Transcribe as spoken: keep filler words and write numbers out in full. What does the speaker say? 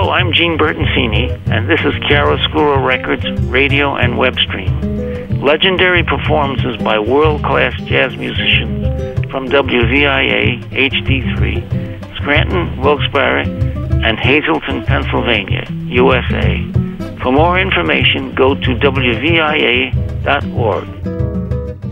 Hello, I'm Gene Bertoncini, and this is Chiaroscuro Records radio and web stream. Legendary performances by world-class jazz musicians from W V I A H D three, Scranton, Wilkes-Barre, and Hazleton, Pennsylvania, U S A. For more information, go to W V I A dot org.